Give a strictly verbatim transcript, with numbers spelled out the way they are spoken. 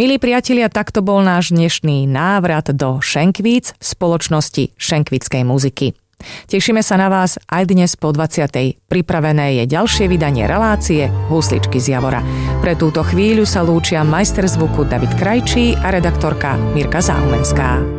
Milí priatelia, takto bol náš dnešný návrat do Šenkvíc, spoločnosti šenkvíckej muziky. Tešíme sa na vás aj dnes po dvadsiatej Pripravené je ďalšie vydanie relácie Husličky z Javora. Pre túto chvíľu sa lúčia majster zvuku David Krajčí a redaktorka Mirka Záhumenská.